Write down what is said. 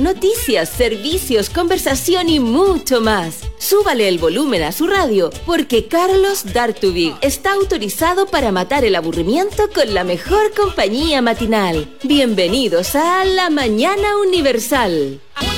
noticias, servicios, conversación y mucho más. Súbale el volumen a su radio, porque Carlos Dartubig está autorizado para matar el aburrimiento con la mejor compañía matinal. Bienvenidos a La Mañana Universal.